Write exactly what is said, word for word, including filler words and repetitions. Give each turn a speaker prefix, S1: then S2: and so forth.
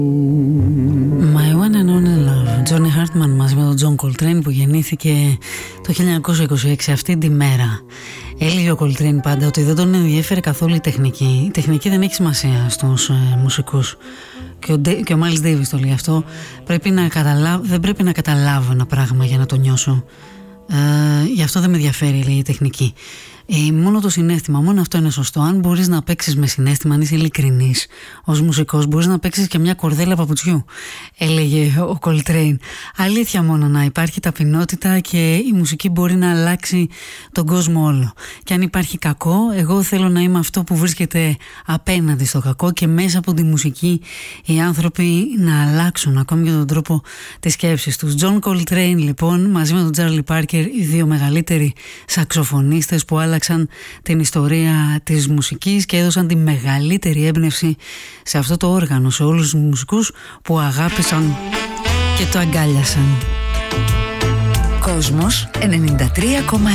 S1: My One and Only Love, Johnny Hartman μαζί με τον John Coltrane, που γεννήθηκε το χίλια εννιακόσια είκοσι έξι αυτή τη μέρα. Έλεγε ο Coltrane πάντα ότι δεν τον ενδιέφερε καθόλου η τεχνική. Η τεχνική δεν έχει σημασία στους ε, μουσικούς. Και ο, και ο Miles Davis το λέει αυτό. Πρέπει να καταλάβω, δεν πρέπει να καταλάβω ένα πράγμα για να το νιώσω. Ε, γι' αυτό δεν με ενδιαφέρει, λέει, η τεχνική. Ε, μόνο το συναίσθημα, μόνο αυτό είναι σωστό. Αν μπορείς να παίξεις με συναίσθημα, αν είσαι ειλικρινής ως μουσικός, μπορείς να παίξεις και μια κορδέλα παπουτσιού, έλεγε ο Coltrane. Αλήθεια μόνο, να υπάρχει ταπεινότητα και η μουσική μπορεί να αλλάξει τον κόσμο όλο. Και αν υπάρχει κακό, εγώ θέλω να είμαι αυτό που βρίσκεται απέναντι στο κακό και μέσα από τη μουσική οι άνθρωποι να αλλάξουν ακόμη και τον τρόπο της σκέψης τους. John Coltrane, λοιπόν, μαζί με τον Charlie Parker, οι δύο μεγαλύτεροι σαξοφωνίστες που άλλαξαν την ιστορία της μουσικής και έδωσαν τη μεγαλύτερη έμπνευση σε αυτό το όργανο, σε όλους τους μουσικούς που αγάπησαν και το αγκάλιασαν.
S2: Κόσμος ενενήντα τρία κόμμα